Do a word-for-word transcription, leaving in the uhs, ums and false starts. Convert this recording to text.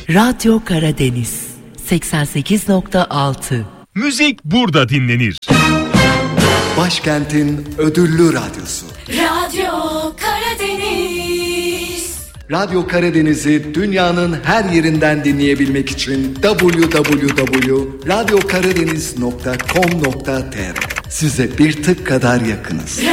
Radyo Karadeniz seksen sekiz nokta altı. Müzik burada dinlenir. Başkentin ödüllü radyosu. Radyo Karadeniz. Radyo Karadeniz'i dünyanın her yerinden dinleyebilmek için double-u double-u double-u nokta radyo karadeniz nokta com nokta tr size bir tık kadar yakınız.